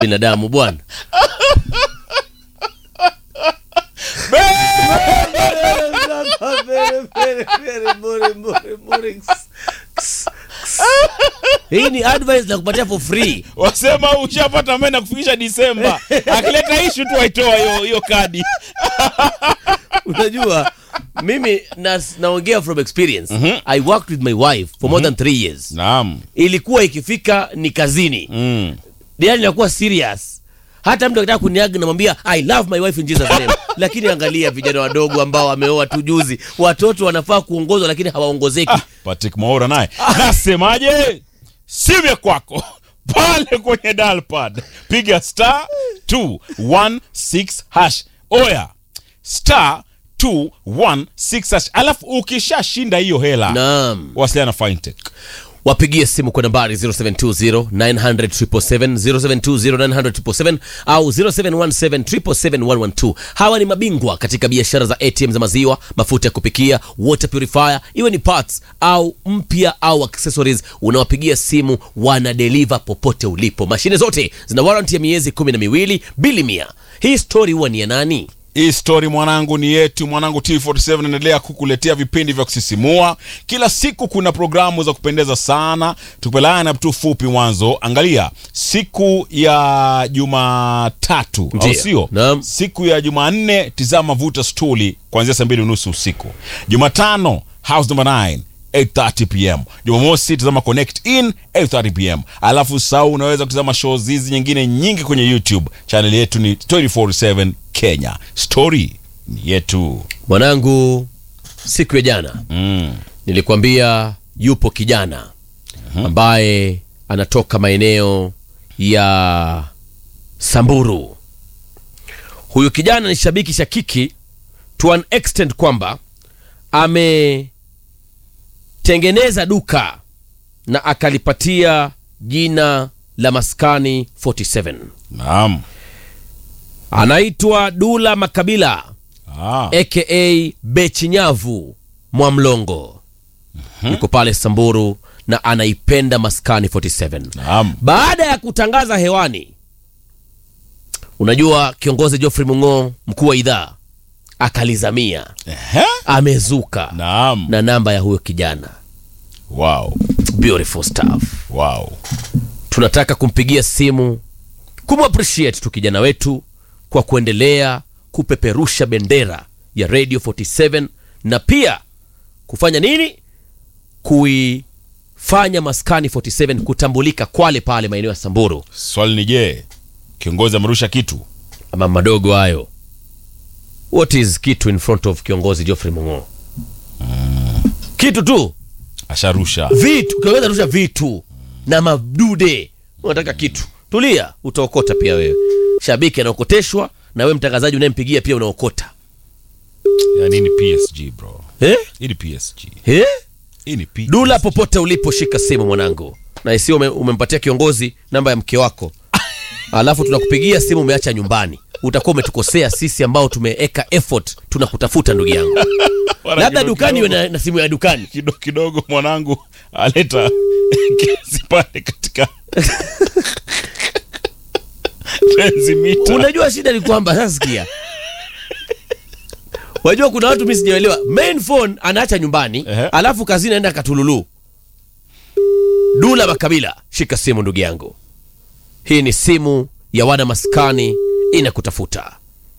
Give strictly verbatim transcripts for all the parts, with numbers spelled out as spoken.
binadamu bwana. Hii ni advice na kupatia for free. Wasema ushapata mena kufikisha Disemba. Akileta issue tu aitoa hiyo hiyo kadi. Unajua mimi na naongea from experience. Mm-hmm. I worked with my wife for more mm-hmm. than three years. Naam. Ilikuwa ikifika ni kazini. Mm. Ndio inakuwa serious. Hata mtu akitaka kuniaga namwambia I love my wife in Jesus name. Lakini angalia vijana wadogo ambao wameoa tu juzi. Watoto wanafaa kuongozwa lakini hawaongozeki. Ah, Patrick Maura naye. Nasemaje? Simu ya kwako pale kwenye dial pad. Piga star two one six hash. Oya. Star two one six hash. Alafu ukishashinda hiyo hela. Naam. Wasiliana na Fintech. Wapigie simu kwa nambari zero seven two zero nine zero zero seven seven zero seven two zero nine zero zero seven seven au zero seven one seven seven seven one one two. Hawa ni mabingwa katika biashara za A T M za maziwa, mafuta ya kupikia, water purifier, iwe ni parts au mpya au accessories. Unawapigia simu, wana deliver popote ulipo. Mashine zote zina warranty ya miezi kumi na miwili, bili mia. Hii story huwa ni ya nani? Hii story mwanangu ni yetu. Mwanangu T forty seven endelea kukuletea vipindi vya kusisimua. Kila siku kuna programu za kupendeza sana. Tupelana tu fupi mwanzo. Angalia siku ya Jumatatu au sio? Siku ya Jumanne tizama Vuta Story kuanzia saa mbili unusu usiku. Jumatano House number nine eight thirty p m. Jumamosi tazama Connect in eight thirty p m. Alafu saa unaweza kutazama shows hizi nyingine nyingi kwenye YouTube. Channel yetu ni twenty-four seven Kenya. Story ni yetu. Mwanangu, siku ya jana mm. nilikwambia yupo kijana mm-hmm. ambaye anatoka maeneo ya Samburu. Huyu kijana ni shabiki shakiki to an extent kwamba ame tengeneza duka na akalipatia jina la Maskani forty seven. Naam. Anaitwa Dula Makabila ah. aka Bechinyavu Mwamlongo. Mm-hmm. Yuko pale Samburu na anaipenda Maskani forty seven. Naam. Baada ya kutangaza hewani, unajua kiongozi Geoffrey Mungo, mkuu wa idhaa, akalizamia. Ehe. Amezuka. Naam. Na namba ya huyo kijana. Wow. Beautiful stuff. Wow. Tunataka kumpigia simu kumappreciate tu kijana wetu kwa kuendelea kupeperusha bendera ya Radio forty seven na pia kufanya nini? Kuifanya Maskani forty seven kutambulika Kwale pale maeneo ya Samburu. Swali ni je, kiongozi amerusha kitu? Ama madogo hayo. What is kitu in front of kiongozi Geoffrey Mungo? Mm. Kitu tu asharusha vitu. Kiongozi arusha vitu mm. na madude. Unataka kitu? Tulia, utaokota pia wewe. Shabiki anaokoteshwa na wewe mtangazaji unayempigia pia unaokota. Yani ni P S G bro. Eh? Hii ni P S G. Eh? Hii ni P S G. Dula, popote ulipo shika simu mwanangu. Na isio ume, umempatia kiongozi namba ya mke wako. Alafu tunakupigia simu umeacha nyumbani. Utakuwa umetukosea sisi ambao tumeeka effort tunakutafuta ndugu yangu. Labda dukani na, na simu ya dukani. Kidogo kidogo mwanangu aleta kesi pale katika transmitter. Unajua shida ni kwamba sasa sikia. Wajua kuna watu mimi sijaelewa. Main phone anaacha nyumbani, uh-huh. alafu kazini aenda Katululu. Dula Makabila, shika simu ndugu yangu. Hii ni simu ya wana Maskani inakutafuta.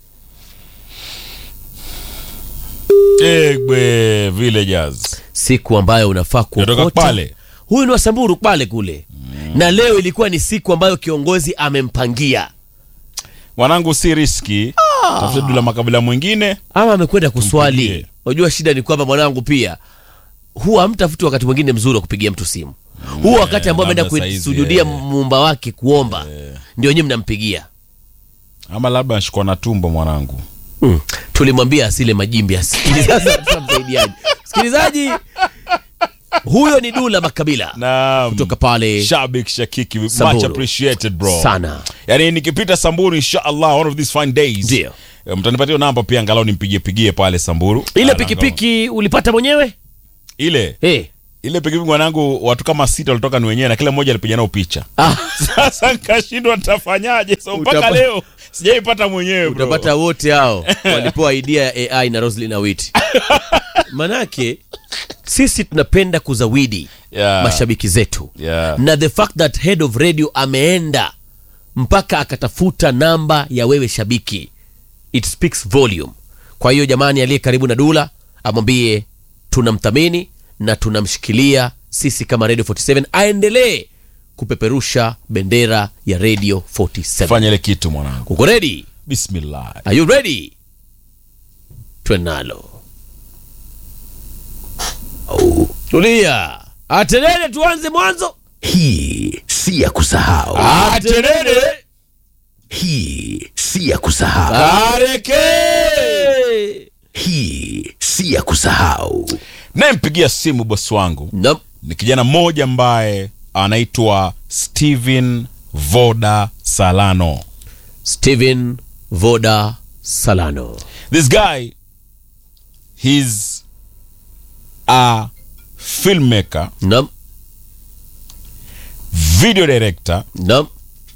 Egbe Villagers. Siku ambayo unafaa kuokota. Huyu ni wa Samburu pale kule. Mm. Na leo ilikuwa ni siku ambayo kiongozi amempangia. Mwanangu si riski. Ah. Tafuta Dula Makabila mwingine ama amekwenda kuswali. Unajua shida ni kwamba mwanangu pia huwa hamtafuti wakati mwingine mzuri wa kupigia mtu simu. Mm. Huwa wakati ambao ameenda kusujudia muumba wake kuomba. Yeah. Ndio nyinyi mnampigia. Ama labda anashikwa na tumbo mwanangu. Mm. Tulimwambia asile majimbi asikili. Sasa tutamsaidiaje? Sikilizaji, huyo ni Dula Makabila. Naam. Kutoka pale Shabik Shakiki, Samburu. Much appreciated bro. Sana. Yani nikipita Samburu inshallah one of these fine days. Ndio. Mtanipatia namba pia angalau nimpigie pigie pale Samburu. Ile pikipiki ulipata mwenyewe? Ile. Eh. Hey. ile pikipiki mwanangu watu kama sita walitoka ni wenyewe na kila mmoja alipiga nao picha. Ah. Sasa nikashindwa nitafanyaje? So mpaka Utapa... leo sijaipata mwenyewe bro. Utapata wote hao walipewa idea ya A I na Roslyn Awiti. Manake sisi tunapenda kuzawidi Yeah. mashabiki zetu. Yeah. Na the fact that head of radio ameenda mpaka akatafuta namba ya wewe shabiki, it speaks volume. Kwa hiyo jamani, aliye karibu na Dula amwambie tunamthamini na tunamshikilia sisi kama Radio forty-seven, aendelee kupeperusha bendera ya Radio forty-seven. Fanya ile kitu mwanangu. Uko ready? Bismillah. Are you ready? Twenalo. Oh, tulia. Atenene, tuanze mwanzo. Hii si ya kusahau. Atenene. Hii si ya kusahau. Areke. Hii si ya kusahau. Nampigia simu bosi wangu. Nope. Ni kijana mmoja ambaye anaitwa Steven Voda Salano. Steven Voda Salano. This guy, he's a filmmaker, Nope. video director, Nope.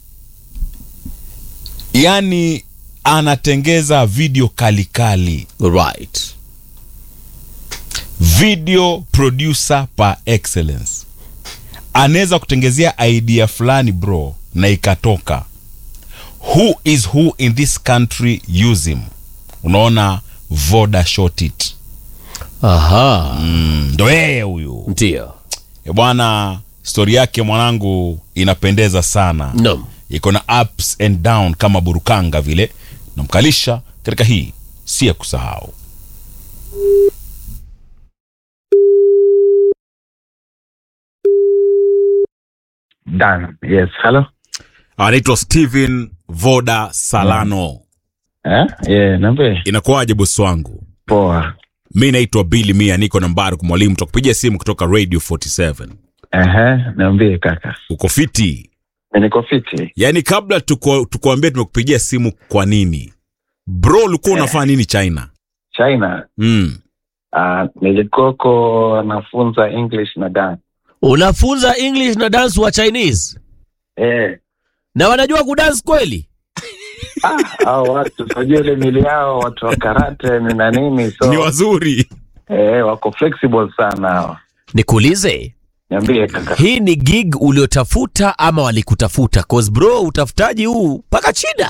yani anatengeza video kalikali. Right. Video producer par excellence. Anaweza kutengezea idea fulani bro na ikatoka. Who is who in this country use him? Unaona, Voda shot it. Aha. Mm, ndo yeye huyu. Ndio. E bwana, story yake mwanangu inapendeza sana. No. Iko na ups and down kama burukanga vile. Namkalisha katika hii si ya kusahau. Dan, yes, hello. Anaitwa Steven Voda Salano. Eh? Yeah, nambe. Inakuaje bosi wangu? Poa. Mimi naitwa Billy Mia, niko na Mbaruk Mwalimu, tukupigia simu kutoka Radio forty-seven. Ehe, niambie kaka. Uko fiti? Niko fiti. Yaani kabla tuko tukuambie tumekupigia simu kwa nini? Bro, ulikuwa unafanya nini China? China. Mm. Ah, uh, nilikoko nafunza English na dance. Unafunza English na dance wa Chinese? Eh. Na wanajua kudance kweli? Ah, hao watu unajua ile mili yao watu wa karate ni na nini, so Ni wazuri. Eh, wako flexible sana hao. Nikuulize, Niambie kaka. hii ni gig uliotafuta ama walikutafuta? Cause bro, utafutaji huu paka China.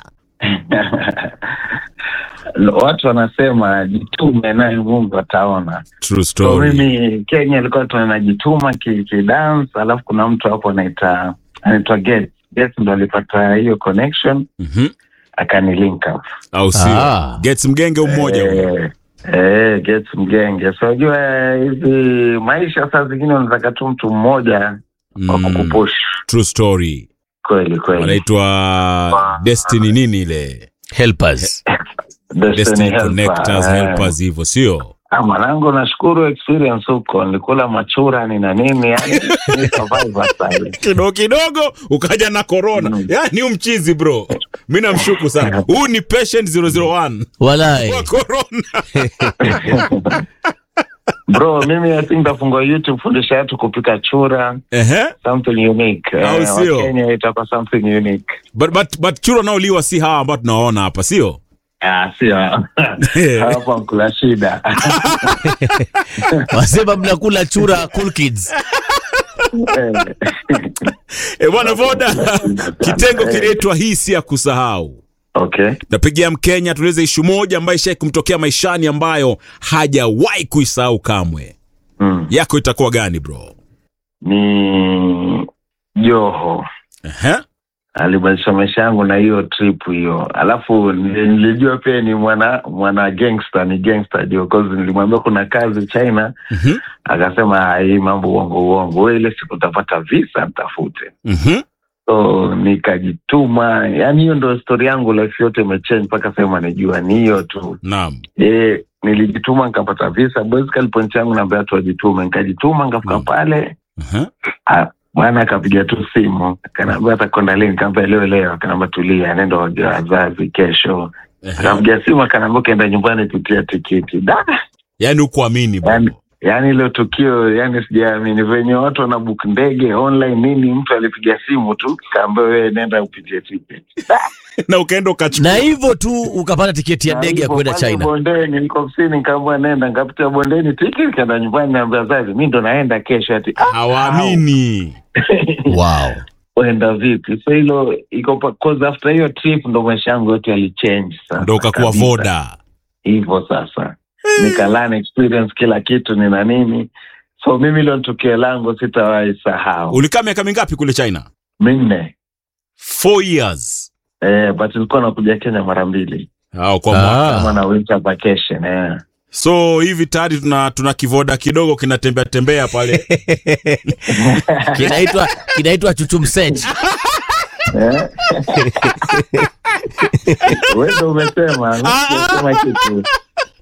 Watu wanasema jitume naye Mungu ataona. True So story. mimi Kenya ilikuwa tunajituma ki, ki dance, alafu kuna mtu hapo anaita anaitwa Get. Get ndo alipata hiyo connection. Mhm. Akani link up. Au sio? Ah. Gets mgenge mmoja huyo. Eh, eh Get mgenge. So unajua hizi maisha saa zingine unataka tu mtu mmoja wa Mm. kukupush. True story. Kweli kweli. Anaitwa Destiny nini ile? Helpers. Destiny helper. Connectors, Eh. helpers hivyo, sio? Ah, mwanangu nashukuru experience huko. Nilikula machura ni na nini, yani ni survivor style. Kidogo kidogo ukaja na corona. Mm. Yaani umchizi bro. Mimi namshuku sana. Huu ni patient zero zero one Walai. wa corona. Bro, mimi I think tafungua YouTube fundisha watu kupika chura, Ehe. something unique. Au Eh, sio? Kenya itakuwa something unique. But but but chura nao liwa si hawa ambao tunaona hapa, sio? Ah, sio. Hapa mkula shida. Wasema mnakula chura cool kids. Eh bwana Voda, kitengo kinaitwa hii si ya kusahau. Okay. Napigia Mkenya tueleze issue moja ambayo ishawahi kumtokea maishani ambayo hajawahi kuisahau kamwe. Mm. Yako itakuwa gani bro? Ni Joho. Ehe. Alibadilisha maisha yangu na hiyo trip hiyo. Alafu nilijua pia ni mwana mwana gangster, ni gangster Joho, cause nilimwambia kuna kazi China. Mhm. Akasema hii mambo uongo uongo. Wewe ile siku utapata visa mtafute. Mhm. So nikajituma, yani hiyo ndio story yangu, life yote imechange mpaka sema najua ni hiyo tu. Naam. Eh, nilijituma nikapata visa, basically point yangu naambia watu wajitume, nikajituma nikafika Mm. pale. Aha. Ah, bwana akapiga tu simu, akaniambia atakwenda leo, nikamwambia leo leo, akaniambia tulia, nenda waje wazazi kesho. Ehe. Akapiga simu akaniambia kaenda nyumbani kutia tiketi. Da. Yaani ukuamini bro. Yani yani ile tukio, yani sijaamini venye watu wanabook ndege online nini, mtu alipiga simu tu kaambia wewe nenda upige ticket. Na ukaenda ukachukua. Na hivyo tu ukapata tiketi ya ndege ya kwenda China. Bondeni niko ofisini nikaambiwa nenda, nikapita bondeni tiketi kaenda nyumbani, naambia zazi mimi ndo naenda kesho ati. Hawaamini. Wow. Wenda vipi? So hilo iko pa cause after hiyo trip ndo maisha yangu yote yalichange sasa. Ndo ukakuwa voda. Hivyo sasa. Nikalana experience kila kitu ni na nini. So mimi hilo tukio langu sitawahi sahau. Ulikaa miaka mingapi kule China? Minne. Four years. Eh, but nilikuwa nakuja Kenya mara mbili. Hao kwa mwaka. Kama na winter vacation eh. So hivi tayari tuna tuna kivoda kidogo kinatembea tembea pale. Kinaitwa kinaitwa chuchumseji. Eh? Wewe ndio umesema, umesema kitu.